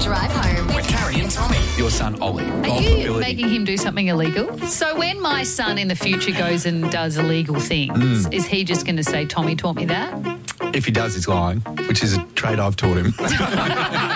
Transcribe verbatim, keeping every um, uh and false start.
Drive home with Carrie and Tommy. Your son, Ollie. Are you making him do something illegal? So when my son in the future goes and does illegal things, Mm. is he just going to say, Tommy taught me that? If he does, he's lying, which is a trait I've taught him.